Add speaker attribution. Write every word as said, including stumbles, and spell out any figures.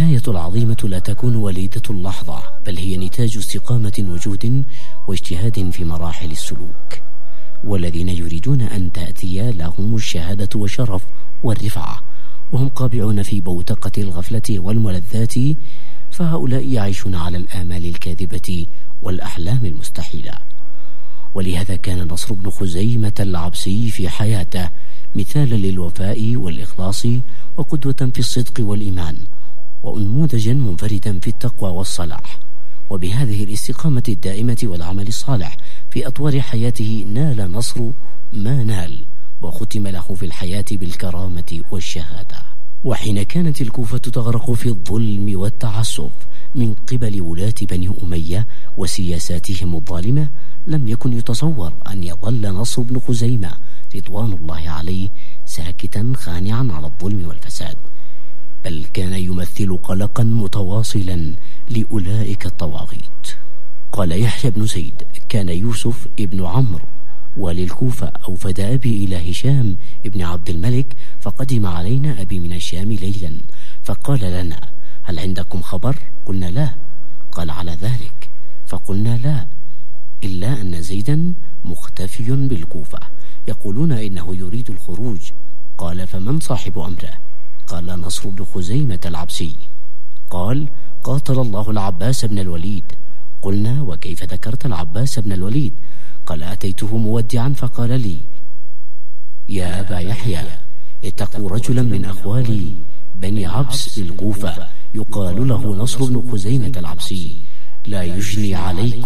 Speaker 1: النهاية العظيمة لا تكون وليدة اللحظة، بل هي نتاج استقامة وجود واجتهاد في مراحل السلوك. والذين يريدون أن تأتي لهم الشهادة والشرف والرفعة وهم قابعون في بوتقة الغفلة والملذات، فهؤلاء يعيشون على الآمال الكاذبة والأحلام المستحيلة. ولهذا كان نصر بن خزيمة العبسي في حياته مثالا للوفاء والإخلاص، وقدوة في الصدق والإيمان، وأنموذجا منفردا في التقوى والصلاح. وبهذه الاستقامة الدائمة والعمل الصالح في أطوار حياته نال نصر ما نال، وختم له في الحياة بالكرامة والشهادة. وحين كانت الكوفة تغرق في الظلم والتعسف من قبل ولاة بني أمية وسياساتهم الظالمة، لم يكن يتصور أن يظل نصر بن خزيمة رضوان الله عليه ساكتا خانعا على الظلم والفساد، بل كان يمثل قلقا متواصلا لأولئك الطواغيت. قال يحيى بن زيد: كان يوسف ابن عمرو والي الكوفة أوفد أبي إلى هشام ابن عبد الملك، فقدم علينا أبي من الشام ليلا، فقال لنا: هل عندكم خبر؟ قلنا لا. قال: على ذلك؟ فقلنا لا، إلا أن زيدا مختفي بالكوفة، يقولون إنه يريد الخروج. قال: فمن صاحب أمره؟ قال: نصر بن خزيمة العبسي. قال: قاتل الله العباس بن الوليد. قلنا: وكيف ذكرت العباس بن الوليد؟ قال: أتيته مودعا فقال لي: يا أبا يحيى، اتقوا رجلا من أخوالي بني عبس بالكوفة يقال له نصر بن خزيمة العبسي، لا يجني عليكم